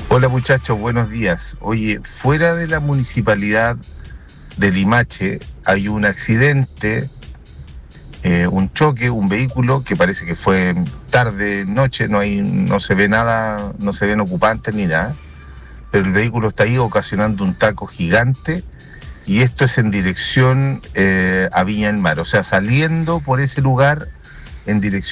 Hola muchachos, buenos días. Oye, fuera de la municipalidad de Limache hay un accidente, un choque, un vehículo que parece que fue tarde, noche, no se ve nada, no se ven ocupantes ni nada, pero el vehículo está ahí ocasionando un taco gigante y esto es en dirección a Viña del Mar, o sea, saliendo por ese lugar en dirección